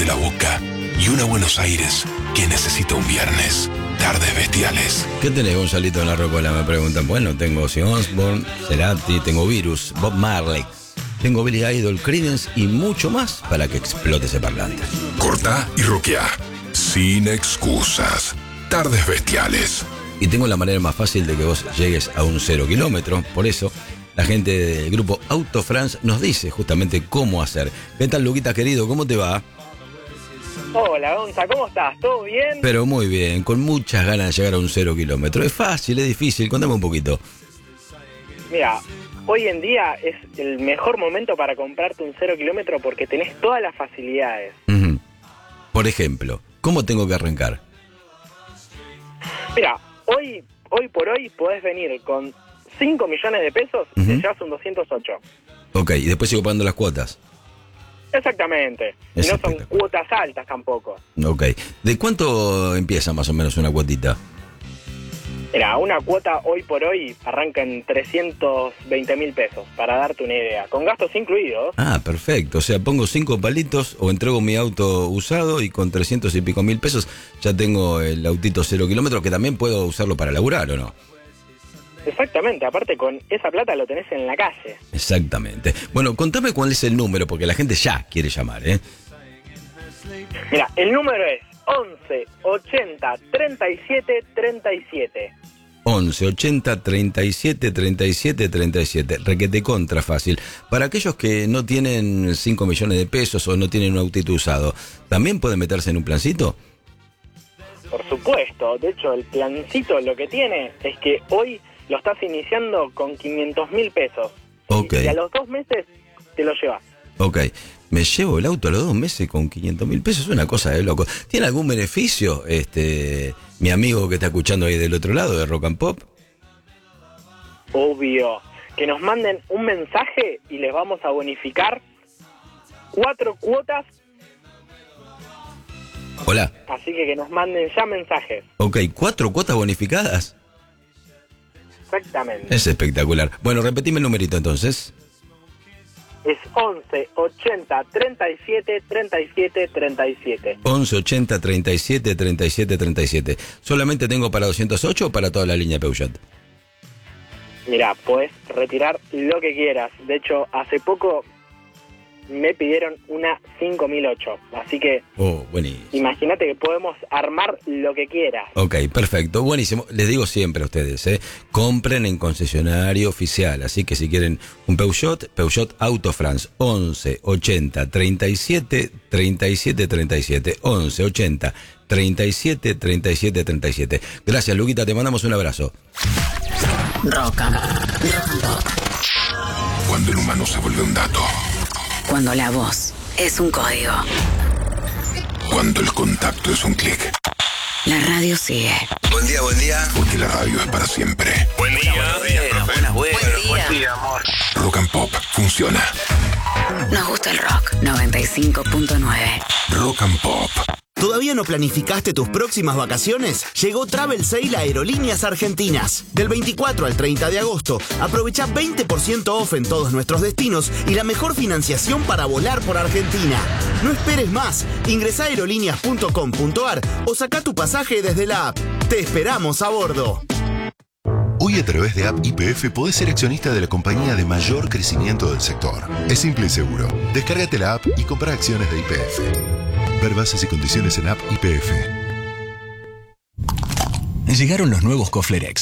de la Boca y una Buenos Aires que necesita un viernes. Tardes Bestiales. ¿Qué tenés, Gonzalito, en la rocola? Me preguntan. Bueno, tengo Ozzy Osbourne, Cerati, tengo Virus, Bob Marley, tengo Billy Idol, Creedence y mucho más para que explote ese parlante. Cortá y roqueá. Sin excusas. Tardes Bestiales. Y tengo la manera más fácil de que vos llegues a un 0 kilómetro. Por eso, la gente del grupo Auto France nos dice justamente cómo hacer. ¿Qué tal, Luquita, querido? ¿Cómo te va? Hola, Gonza, ¿cómo estás? ¿Todo bien? Pero muy bien, con muchas ganas de llegar a un 0 kilómetro. ¿Es fácil, es difícil? Contame un poquito. Mira, hoy en día es el mejor momento para comprarte un 0 kilómetro porque tenés todas las facilidades. Uh-huh. Por ejemplo, ¿cómo tengo que arrancar? Mira, hoy por hoy podés venir con 5 millones de pesos y te llevas un 208. Ok, y después sigo pagando las cuotas. Exactamente. Y no son cuotas altas tampoco. Ok. ¿De cuánto empieza más o menos una cuotita? Mira, una cuota hoy por hoy arranca en 320.000 pesos, para darte una idea, con gastos incluidos. Ah, perfecto. O sea, pongo 5 palitos o entrego mi auto usado y con 300 y pico mil pesos ya tengo el autito 0 kilómetros, que también puedo usarlo para laburar, ¿o no? Exactamente, aparte con esa plata lo tenés en la calle. Exactamente. Bueno, contame cuál es el número, porque la gente ya quiere llamar, ¿eh? Mira, el número es 11 80 37 37. 11 80 37 37 37. Requete contra fácil. Para aquellos que no tienen 5 millones de pesos o no tienen un autito usado, ¿también pueden meterse en un plancito? Por supuesto. De hecho, el plancito lo que tiene es que hoy lo estás iniciando con 500.000 pesos. Ok. Y a los 2 meses te lo llevas. Ok. Me llevo el auto a los 2 meses con 500.000 pesos. Es una cosa de loco. ¿Tiene algún beneficio, mi amigo que está escuchando ahí del otro lado de Rock and Pop? Obvio. Que nos manden un mensaje y les vamos a bonificar 4 cuotas. Hola. Así que nos manden ya mensajes. Ok, 4 cuotas bonificadas. Exactamente. Es espectacular. Bueno, repetime el numerito entonces. Es 11 80 37 37 37. 11 80 37 37 37. ¿Solamente tengo para 208 o para toda la línea Peugeot? Mira, podés retirar lo que quieras. De hecho, hace poco me pidieron una 5008. Así que buenísimo. Imagínate que podemos armar lo que quieras. Ok, perfecto, buenísimo. Les digo siempre a ustedes, compren en concesionario oficial. Así que si quieren un Peugeot Auto France, 11 80 37 37 37. 11 80 37 37 37. Gracias, Luquita, te mandamos un abrazo. Rock and Pop. Cuando el humano se vuelve un dato. Cuando la voz es un código. Cuando el contacto es un clic. La radio sigue. Buen día, buen día. Porque la radio es para siempre. Buen día, Buen día, amor. Rock and Pop funciona. Nos gusta el rock. 95.9. Rock and Pop. ¿Todavía no planificaste tus próximas vacaciones? Llegó Travel Sale a Aerolíneas Argentinas. Del 24 al 30 de agosto, aprovecha 20% off en todos nuestros destinos y la mejor financiación para volar por Argentina. No esperes más. Ingresá a aerolíneas.com.ar o saca tu pasaje desde la app. Te esperamos a bordo. Hoy a través de App YPF podés ser accionista de la compañía de mayor crecimiento del sector. Es simple y seguro. Descárgate la app y compra acciones de YPF. Ver bases y condiciones en App YPF. Llegaron los nuevos Coflerex.